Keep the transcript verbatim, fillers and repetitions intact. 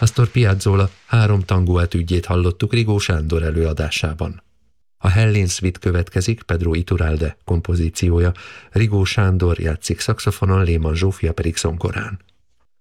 Astor Piazzolla három tangó etüdjét hallottuk Rigó Sándor előadásában. A Hellén Suite következik, Pedro Iturralde kompozíciója, Rigó Sándor játszik szaxofonon, Lehmann Zsófia pedig zongorán.